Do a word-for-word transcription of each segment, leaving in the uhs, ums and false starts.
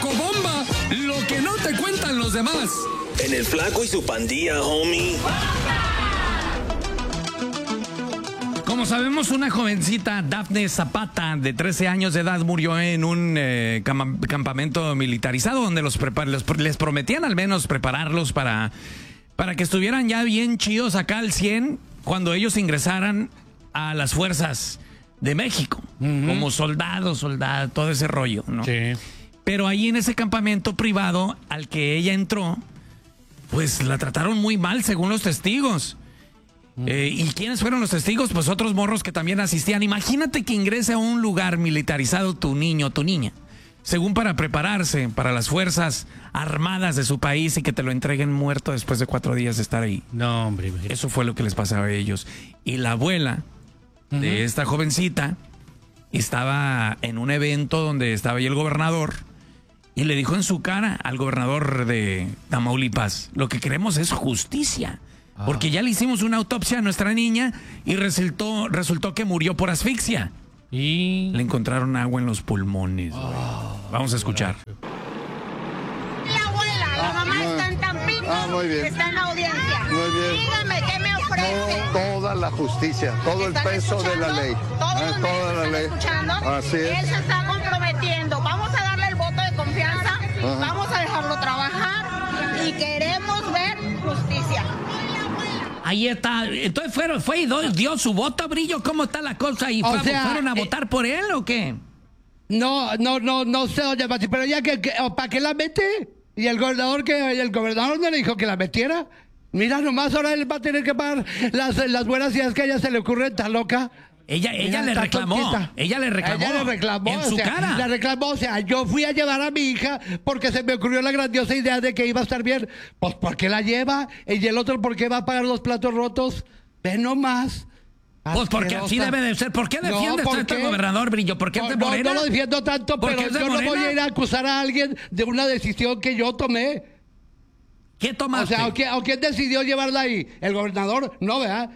Chocobomba, lo que no te cuentan los demás. En el Flaco y su pandilla, homie. Como sabemos, una jovencita, Dafne Zapata, de trece años de edad, murió en un eh, cam campamento militarizado donde los, los les prometían al menos prepararlos para, para que estuvieran ya bien chidos acá al cien cuando ellos ingresaran a las fuerzas de México, uh-huh. como soldados, soldados, todo ese rollo, ¿no? Sí. Pero ahí en ese campamento privado al que ella entró, pues la trataron muy mal según los testigos. Eh, ¿Y quiénes fueron los testigos? Pues otros morros que también asistían. Imagínate que ingrese a un lugar militarizado tu niño o tu niña, según para prepararse para las fuerzas armadas de su país y que te lo entreguen muerto después de cuatro días de estar ahí. No, hombre. Imagínate. Eso fue lo que les pasaba a ellos. Y la abuela uh-huh. de esta jovencita estaba en un evento donde estaba ahí el gobernador y le dijo en su cara al gobernador de Tamaulipas: lo que queremos es justicia. Porque ya le hicimos una autopsia a nuestra niña y resultó, resultó que murió por asfixia. Y le encontraron agua en los pulmones. Oh, Vamos a escuchar. La abuela, la mamá ah, está en Tampico, ah, muy bien. Está en la audiencia. Muy bien. Dígame, ¿qué me ofrece? Toda la justicia, todo el peso de la ley. ¿Todos ah, los toda la ley. escuchando? Así es. Él se está comprometiendo. Vamos a darle el voto de confianza, Ajá. vamos a dejarlo trabajar y queremos ver justicia. Ahí está. Entonces fueron, fue y dio su voto, Brillo. ¿Cómo está la cosa? ¿Y fue, sea, fueron a eh, votar por él o qué? No, no, no, no sé, doña Mati, pero ya que, que ¿para qué la mete? Y el gobernador que el gobernador no le dijo que la metiera. Mira, nomás ahora él va a tener que pagar las, las buenas ideas que a ella se le ocurren, tan loca. Ella, ella le reclamó, tontita. ella le reclamó, ella le reclamó en su o sea, cara. Le reclamó, o sea, yo fui a llevar a mi hija porque se me ocurrió la grandiosa idea de que iba a estar bien. Pues, ¿por qué la lleva? Y el otro, ¿por qué va a pagar los platos rotos? Ve nomás. Pues porque así debe de ser. ¿Por qué defiendes no, tanto al gobernador, Brillo? ¿Por qué es de Morena? No, no lo defiendo tanto, pero yo no voy a ir a acusar a alguien de una decisión que yo tomé. ¿Qué tomaste? O sea, ¿o quién, o quién decidió llevarla ahí? ¿El gobernador? No, ¿verdad?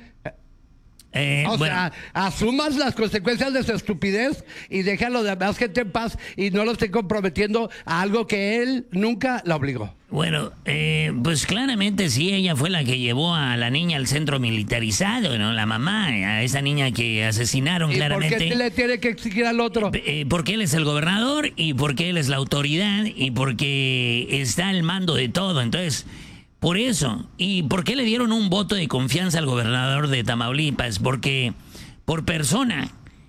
Eh, o bueno. sea, asumas las consecuencias de su estupidez y deja a los demás gente en paz y no lo esté comprometiendo a algo que él nunca la obligó. Bueno, eh, pues claramente sí, ella fue la que llevó a la niña al centro militarizado, ¿no? La mamá, a esa niña que asesinaron ¿Y claramente. por qué le tiene que exigir al otro? Eh, porque él es el gobernador y porque él es la autoridad y porque está al mando de todo, entonces... Por eso. ¿Y por qué le dieron un voto de confianza al gobernador de Tamaulipas? Porque por persona,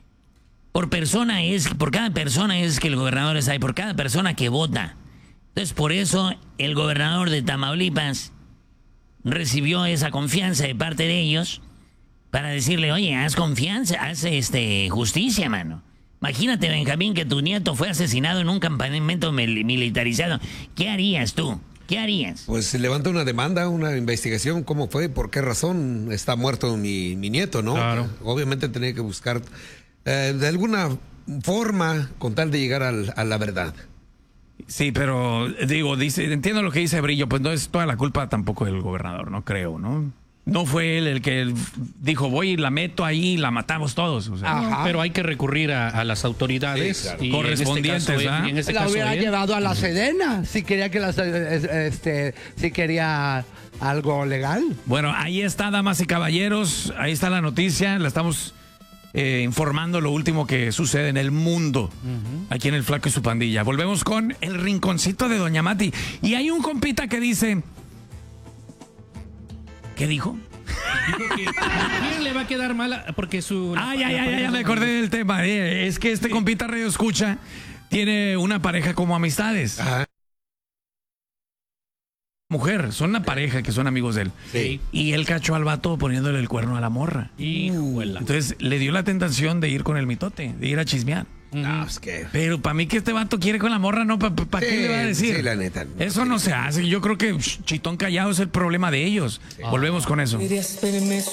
por persona es, por cada persona es que el gobernador está ahí, por cada persona que vota. Entonces, por eso el gobernador de Tamaulipas recibió esa confianza de parte de ellos para decirle, oye, haz confianza, haz este, justicia, mano. Imagínate, Benjamín, que tu nieto fue asesinado en un campamento militarizado. ¿Qué harías tú? ¿Qué harías? Pues se levanta una demanda, una investigación, cómo fue, por qué razón está muerto mi, mi nieto, ¿no? Claro. Obviamente tenía que buscar eh, de alguna forma con tal de llegar al, a la verdad. Sí, pero digo, dice, entiendo lo que dice Brillo, pues no es toda la culpa tampoco del gobernador, no creo, ¿no? No fue él el que dijo, voy y la meto ahí y la matamos todos. O sea. Ajá. Pero hay que recurrir a, a las autoridades sí, claro. y correspondientes. En este caso, en este la caso hubiera él. llevado a la Sedena si quería que las, este, si quería algo legal. Bueno, ahí está, damas y caballeros, ahí está la noticia, la estamos eh, informando lo último que sucede en el mundo, uh-huh. aquí en El Flaco y su pandilla. Volvemos con el rinconcito de Doña Mati. Y hay un compita que dice... ¿Qué dijo? Dijo que ¿a quién le va a quedar mal? Porque su... Ay, ay, ay, ya me acordé del tema. Eh, es que este sí. compita Radio Escucha tiene una pareja como amistades. Ajá. Mujer, son una pareja que son amigos de él. Sí. Y él cachó al vato poniéndole el cuerno a la morra. Híjole. Entonces le dio la tentación de ir con el mitote, de ir a chismear. No, es que... Pero para mí que este vato quiere con la morra, ¿no? ¿Para pa, pa sí, qué le va a decir? Sí, la neta. No, eso sí. no se hace. Yo creo que chitón callado es el problema de ellos. Sí. Volvemos con eso.